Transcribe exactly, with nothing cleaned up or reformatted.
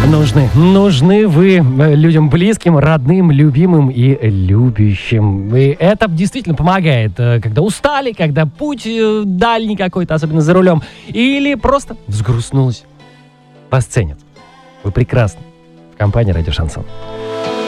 нужны. Нужны вы людям близким, родным, любимым и любящим. И это действительно помогает, когда устали, когда путь дальний какой-то, особенно за рулем, или просто взгрустнулось. Вас ценят. Вы прекрасны. В компании «Радио Шансон».